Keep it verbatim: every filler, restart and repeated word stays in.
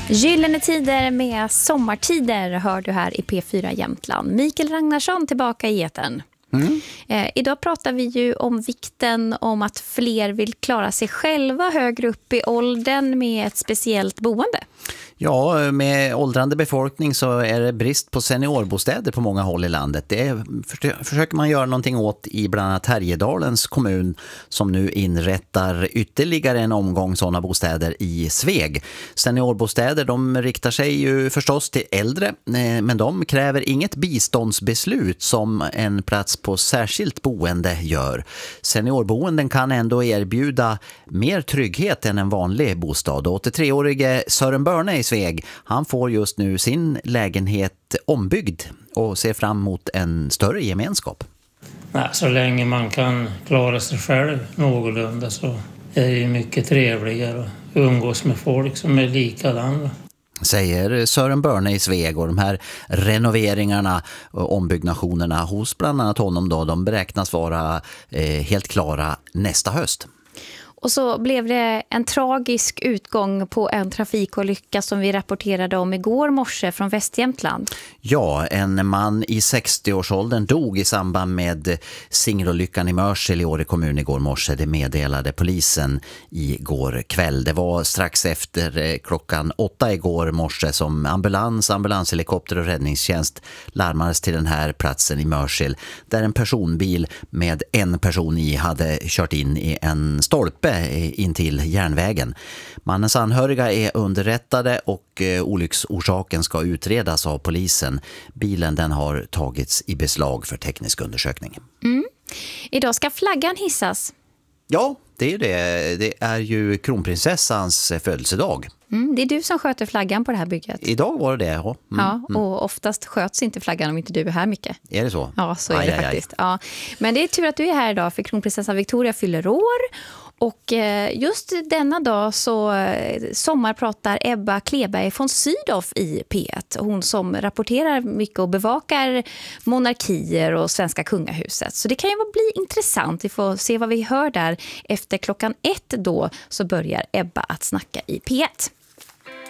Gyllene tider med sommartider hör du här i P fyra Jämtland. Mikael Ragnarsson tillbaka i etern. Mm. Eh, idag pratar vi ju om vikten om att fler vill klara sig själva högre upp i åldern med ett speciellt boende. Ja, med åldrande befolkning så är det brist på seniorbostäder på många håll i landet. Det försöker man göra någonting åt i bland annat Härjedalens kommun som nu inrättar ytterligare en omgång sådana bostäder i Sveg. Seniorbostäder de riktar sig ju förstås till äldre men de kräver inget biståndsbeslut som en plats på särskilt boende gör. Seniorboenden kan ändå erbjuda mer trygghet än en vanlig bostad. åttiotre-årige Sören Börne i Sveg, han får just nu sin lägenhet ombyggd och ser fram emot en större gemenskap. Nej, så länge man kan klara sig själv någorlunda så är det ju mycket trevligare att umgås med folk som är likadana. Säger Sören Börne i Sveg, och de här renoveringarna och ombyggnationerna hos bland annat honom då, de beräknas vara eh, helt klara nästa höst. Och så blev det en tragisk utgång på en trafikolycka som vi rapporterade om igår morse från Västjämtland. Ja, en man i sextio-årsåldern dog i samband med singelolyckan i Mörsel i Åre kommun igår morse. Det meddelade polisen igår kväll. Det var strax efter klockan åtta igår morse som ambulans, ambulanshelikopter och räddningstjänst larmades till den här platsen i Mörsel där en personbil med en person i hade kört in i en stolpe in till järnvägen. Mannens anhöriga är underrättade och eh, olycksorsaken ska utredas av polisen. Bilen den har tagits i beslag för teknisk undersökning. Mm. Idag ska flaggan hissas. Ja, det är ju det. Det är ju kronprinsessans födelsedag. Mm, det är du som sköter flaggan på det här bygget. Idag var det det, ja. Mm, ja, och oftast sköts inte flaggan om inte du är här mycket. Är det så? Ja, så är aj, det aj, faktiskt. Aj. Ja. Men det är tur att du är här idag för kronprinsessan Victoria fyller år. Och just denna dag så sommarpratar Ebba Kleberg von Sydow i P ett. Hon som rapporterar mycket och bevakar monarkier och svenska kungahuset. Så det kan ju bli intressant. Vi får se vad vi hör där. Efter klockan ett då så börjar Ebba att snacka i P ett.